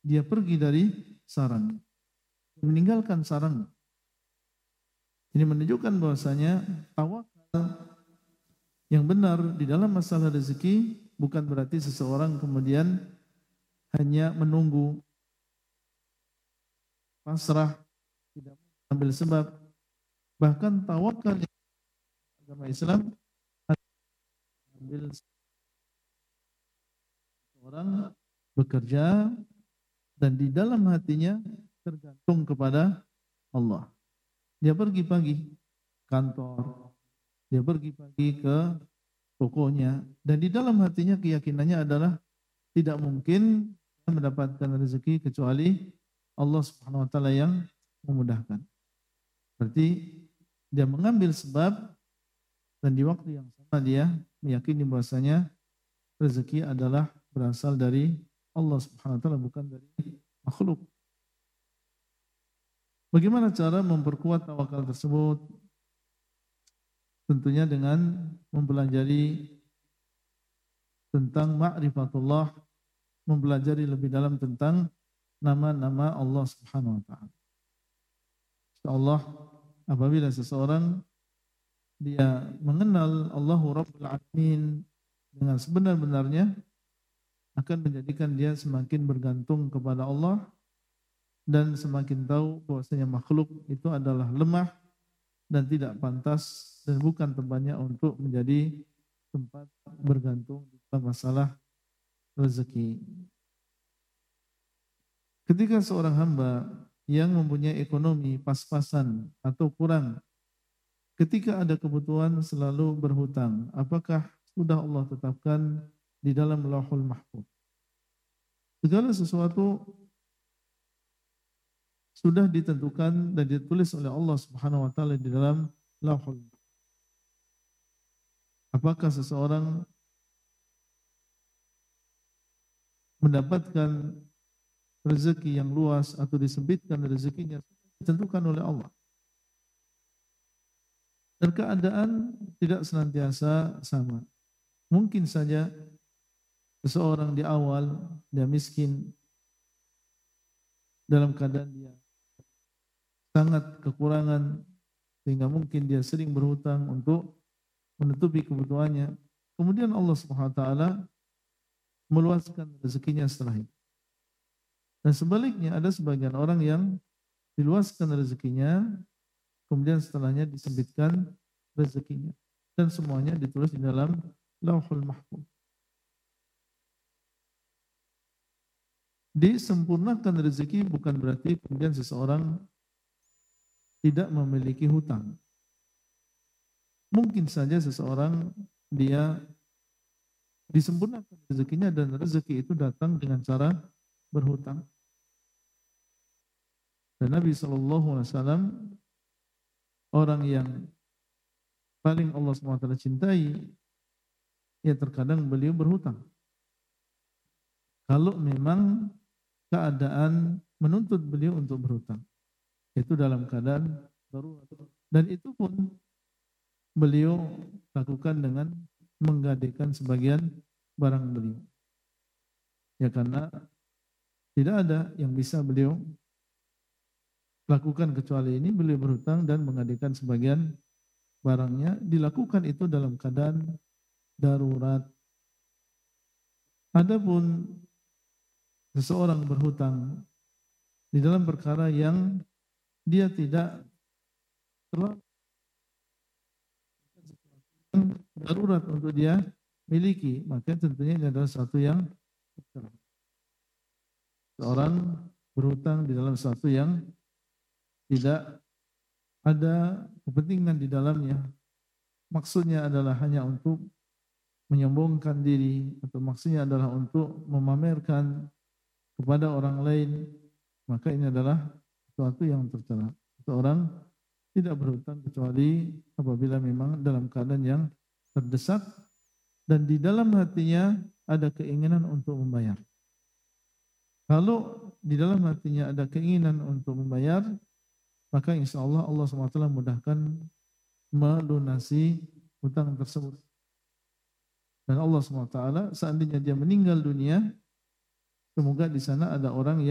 dia pergi dari sarang, meninggalkan sarang. Ini menunjukkan bahwasanya tawakal yang benar di dalam masalah rezeki bukan berarti seseorang kemudian hanya menunggu, pasrah, tidak ambil sebab. Bahkan tawakal di agama Islam ambil orang bekerja dan di dalam hatinya tergantung kepada Allah. Dia pergi pagi kantor, dia pergi pagi ke tokonya, dan di dalam hatinya keyakinannya adalah tidak mungkin mendapatkan rezeki kecuali Allah Subhanahu wa taala yang memudahkan. Berarti dia mengambil sebab dan di waktu yang sama dia meyakini bahwasanya rezeki adalah berasal dari Allah Subhanahu wa taala, bukan dari makhluk. Bagaimana cara memperkuat tawakal tersebut? Tentunya dengan mempelajari tentang ma'rifatullah, mempelajari lebih dalam tentang nama-nama Allah Subhanahu wa taala. Insyaallah apabila seseorang dia mengenal Allahu Rabbul Alamin dengan sebenar-benarnya, akan menjadikan dia semakin bergantung kepada Allah dan semakin tahu bahwasanya makhluk itu adalah lemah dan tidak pantas dan bukan tempatnya untuk menjadi tempat bergantung dalam masalah rezeki. Ketika seorang hamba yang mempunyai ekonomi pas-pasan atau kurang, ketika ada kebutuhan selalu berhutang, apakah sudah Allah tetapkan di dalam Lauhul Mahfuz? Segala sesuatu sudah ditentukan dan ditulis oleh Allah Subhanahu wa taala di dalam Lauhul Mahfuz. Apakah seseorang mendapatkan rezeki yang luas atau disempitkan rezekinya, ditentukan oleh Allah. Dan keadaan tidak senantiasa sama. Mungkin saja seseorang di awal dia miskin, dalam keadaan dia sangat kekurangan sehingga mungkin dia sering berhutang untuk menutupi kebutuhannya. Kemudian Allah Subhanahu wa taala meluaskan rezekinya setelah itu. Dan sebaliknya ada sebagian orang yang diluaskan rezekinya, kemudian setelahnya disempitkan rezekinya. Dan semuanya ditulis di dalam Lauhul Mahfuz. Disempurnakan rezeki bukan berarti kemudian seseorang tidak memiliki hutang. Mungkin saja seseorang dia disempurnakan rezekinya dan rezeki itu datang dengan cara berhutang. Dan Nabi SAW orang yang paling Allah SWT cintai, ya terkadang beliau berhutang. Kalau memang keadaan menuntut beliau untuk berhutang, itu dalam keadaan darurat. Dan itu pun beliau lakukan dengan menggadaikan sebagian barang beliau. Ya karena tidak ada yang bisa beliau lakukan kecuali ini, beliau berhutang dan menggadaikan sebagian barangnya. Dilakukan itu dalam keadaan darurat. Adapun seseorang berhutang di dalam perkara yang dia tidak terlalu darurat untuk dia miliki, maka tentunya ini adalah sesuatu yang tercela. Seorang berhutang di dalam sesuatu yang tidak ada kepentingan di dalamnya, maksudnya adalah hanya untuk menyombongkan diri, atau maksudnya adalah untuk memamerkan kepada orang lain, maka ini adalah sesuatu yang tercela. Seorang tidak berhutang kecuali apabila memang dalam keadaan yang terdesak dan di dalam hatinya ada keinginan untuk membayar. Kalau di dalam hatinya ada keinginan untuk membayar, maka insya Allah Allah SWT mudahkan melunasi hutang tersebut. Dan Allah SWT seandainya dia meninggal dunia, semoga di sana ada orang yang